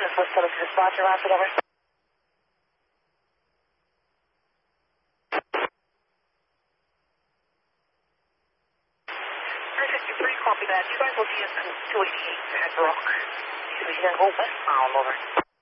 Just let's tell us the spot you're on, over. 353, copy that. You guys will be in 288 at Rock. Should we then go westbound, over.